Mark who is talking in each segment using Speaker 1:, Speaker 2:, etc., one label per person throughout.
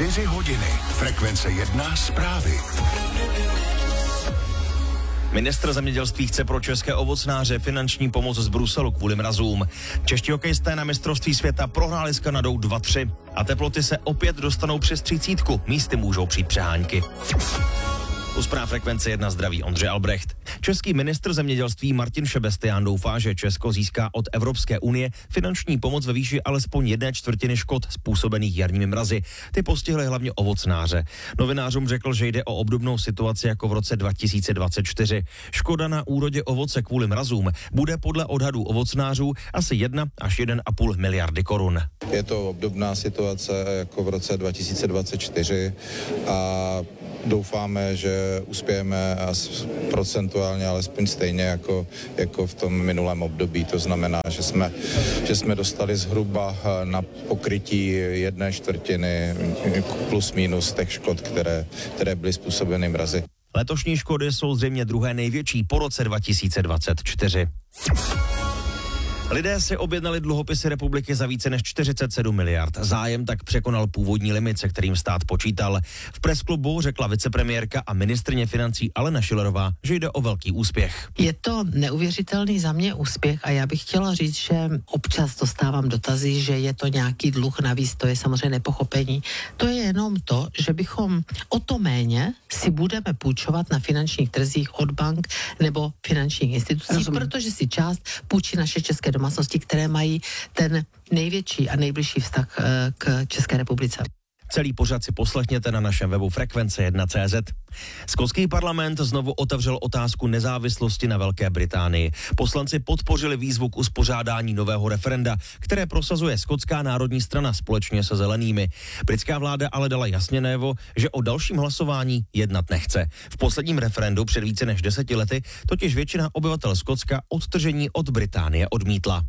Speaker 1: 4 hodiny. Frekvence 1 zprávy.
Speaker 2: Ministr zemědělství chce pro české ovocnáře finanční pomoc z Bruselu kvůli mrazům. Čeští hokejisté na mistrovství světa prohráli s Kanadou 2-3 a teploty se opět dostanou přes 30. Místy můžou přijít přehánky. U zpráv Frekvence 1 zdraví Ondřej Albrecht. Český ministr zemědělství Martin Šebestián doufá, že Česko získá od Evropské unie finanční pomoc ve výši alespoň 1/4 škod způsobených jarními mrazy. Ty postihly hlavně ovocnáře. Novinářům řekl, že jde o obdobnou situaci jako v roce 2024. Škoda na úrodě ovoce kvůli mrazům bude podle odhadů ovocnářů asi 1 až 1,5 miliardy korun.
Speaker 3: Je to obdobná situace jako v roce 2024 a doufáme, že uspějeme procentuálně alespoň stejně jako v tom minulém období. To znamená, že jsme dostali zhruba na pokrytí 1/4 plus minus těch škod, které byly způsobeny mrazy.
Speaker 2: Letošní škody jsou zřejmě druhé největší po roce 2024. Lidé si objednali dluhopisy republiky za více než 47 miliard. Zájem tak překonal původní limit, se kterým stát počítal. V presklubu řekla vicepremiérka a ministryně financí Alena Schillerová, že jde o velký úspěch.
Speaker 4: Je to neuvěřitelný za mě úspěch a já bych chtěla říct, že občas dostávám dotazy, že je to nějaký dluh navíc, to je samozřejmě nepochopení. To je jenom to, že bychom o to méně si budeme půjčovat na finančních trzích od bank nebo finančních institucí, protože si část půjčí naše české domácnosti, které mají ten největší a nejbližší vztah k České republice.
Speaker 2: Celý pořad si poslechněte na našem webu frekvence1.cz. Skotský parlament znovu otevřel otázku nezávislosti na Velké Británii. Poslanci podpořili výzvu k uspořádání nového referenda, které prosazuje Skotská národní strana společně se zelenými. Britská vláda ale dala jasně najevo, že o dalším hlasování jednat nechce. V posledním referendu před více než 10 lety totiž většina obyvatel Skotska odtržení od Británie odmítla.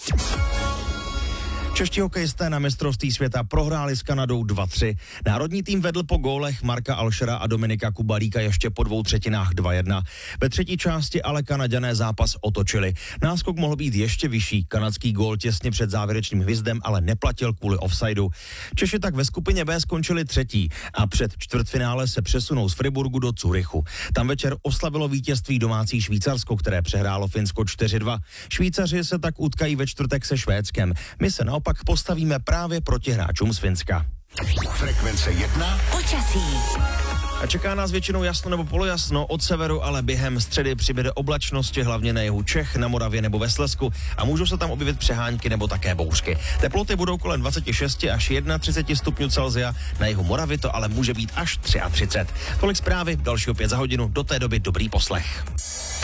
Speaker 2: Čeští hokejisté na mistrovství světa prohráli s Kanadou 2-3. Národní tým vedl po gólech Marka Alšera a Dominika Kubalíka ještě po 2/3 2-1. Ve třetí části ale Kanaďané zápas otočili. Náskok mohl být ještě vyšší. Kanadský gól těsně před závěrečným hvizdem ale neplatil kvůli offsideu. Češi tak ve skupině B skončili třetí a před čtvrtfinále se přesunou z Friburgu do Curychu. Tam večer oslavilo vítězství domácí Švýcarsko, které přehrálo Finsko 4-2. Švýcaři se tak utkají ve čtvrtek se Švédskem. My se naopak postavíme právě proti hráčům z Finska.
Speaker 1: Frekvence 1
Speaker 5: počasí.
Speaker 2: A čeká nás většinou jasno nebo polojasno, od severu ale během středy přibude oblačnosti, hlavně na jihu Čech, na Moravě nebo ve Slezsku a můžou se tam objevit přehánky nebo také bouřky. Teploty budou kolem 26 až 31 stupňů Celsia, na jihu Moravy to ale může být až 33. Tolik zprávy, další opět za hodinu, do té doby dobrý poslech.